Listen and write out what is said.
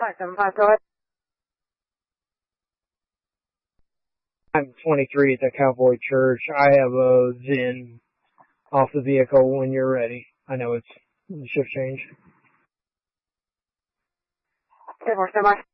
575, go ahead. I'm 23 at the Cowboy Church. I have a VIN off the vehicle when you're ready. I know it's shift change. 10-4, stand by.